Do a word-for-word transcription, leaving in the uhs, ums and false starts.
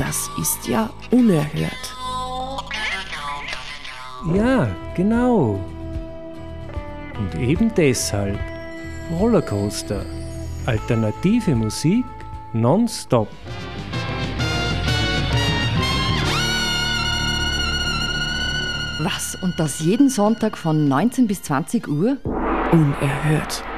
Das ist ja unerhört. Ja, genau. Und eben deshalb Rollercoaster. Alternative Musik nonstop. Was? Und das jeden Sonntag von neunzehn bis zwanzig Uhr? Unerhört.